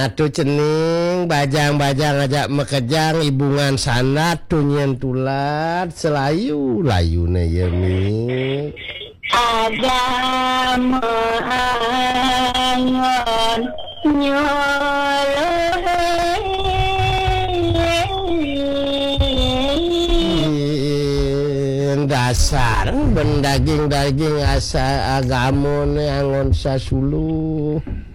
atuh cening bajang-bajang ngajak mekejang ibungan sanat tunyen tulat selayu layuna ya mi ada meangon nyoloh dasar bendaging-daging asa agamun angon sasulu